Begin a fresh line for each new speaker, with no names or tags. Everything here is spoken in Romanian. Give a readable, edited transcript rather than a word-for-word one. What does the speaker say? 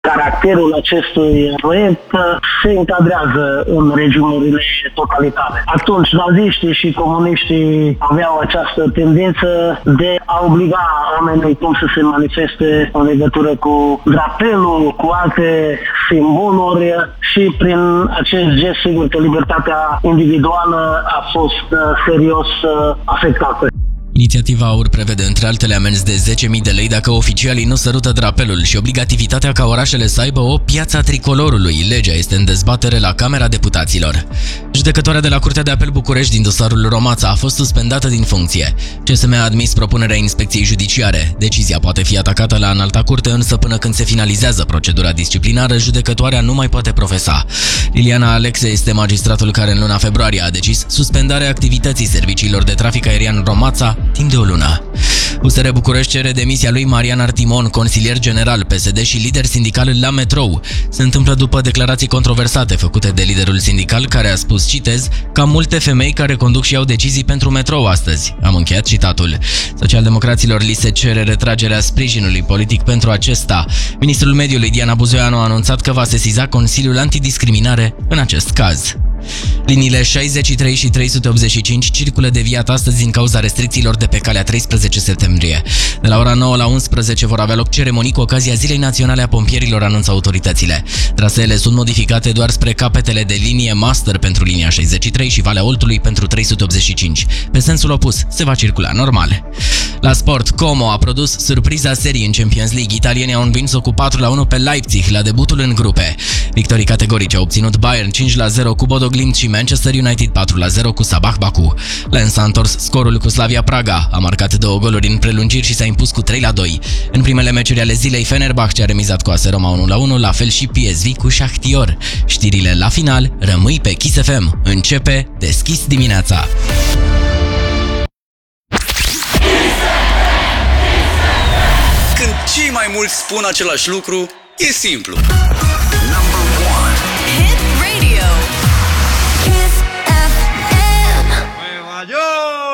Caracterul acestui proiect se încadrează în regimurile totalitare. Atunci naziștii și comuniștii aveau această tendință de a obliga oamenii cum să se manifeste în legătură cu drapelul, cu alte simboluri și prin acest gest, sigur că libertatea individuală a fost serios afectată.
Inițiativa AUR prevede între altele amenzi de 10.000 de lei dacă oficialii nu sărută drapelul și obligativitatea ca orașele să aibă o piață a tricolorului. Legea este în dezbatere la Camera Deputaților. Judecătoarea de la Curtea de Apel București din dosarul Romața a fost suspendată din funcție. CSM a admis propunerea inspecției judiciare. Decizia poate fi atacată la Înalta Curte, însă până când se finalizează procedura disciplinară, judecătoarea nu mai poate profesa. Liliana Alexe este magistratul care în luna februarie a decis suspendarea activității serviciilor de trafic aerian Romața timp de o lună. USR București cere demisia lui Marian Artimon, consilier general PSD și lider sindical la Metrou. Se întâmplă după declarații controversate făcute de liderul sindical, care a spus, citez, ca multe femei care conduc și iau decizii pentru Metrou astăzi. Am încheiat citatul. Socialdemocraților li se cere retragerea sprijinului politic pentru acesta. Ministrul Mediului Diana Buzoianu a anunțat că va sesiza Consiliul Antidiscriminare în acest caz. Liniile 63 și 385 circulă deviat astăzi din cauza restricțiilor de pe calea 13 septembrie. De la ora 9 la 11 vor avea loc ceremonii cu ocazia Zilei Naționale a Pompierilor, anunță autoritățile. Traseele sunt modificate doar spre capetele de linie master pentru linia 63 și Valea Oltului pentru 385. Pe sensul opus se va circula normal. La sport, Como a produs surpriza serii în Champions League. Italienii au învins-o cu 4-1 pe Leipzig la debutul în grupe. Victorii categorice au obținut Bayern 5-0 cu Bodo Glimt și Manchester United 4-0 cu Sabah Baku. Lens a întors scorul cu Slavia Praga, a marcat 2 goluri în prelungiri și s-a impus cu 3-2. În primele meciuri ale zilei, Fenerbahce a remizat cu AS Roma 1-1, la fel și PSV cu Shakhtyor. Știrile la final, rămâi pe Kiss FM. Începe Deschis dimineața.
Când cei mai mulți spun același lucru, e simplu.